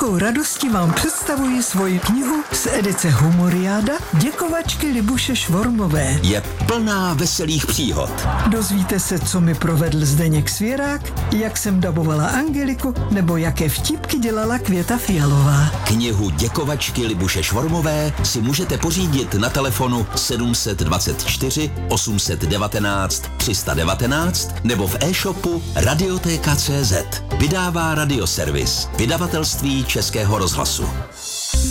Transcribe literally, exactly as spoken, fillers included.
velkou radostí vám představuji svoji knihu z edice Humoriáda Děkovačky Libuše Švormové. Je plná veselých příhod. Dozvíte se, co mi provedl Zdeněk Svěrák, jak jsem dabovala Angeliku, nebo jaké vtipky dělala Květa Fialová. Knihu Děkovačky Libuše Švormové si můžete pořídit na telefonu sedm dvacet čtyři osm devatenáct tři sta devatenáct nebo v e-shopu radioteka tečka cé zet. Vydává Radioservis, vydavatelství Českého rozhlasu.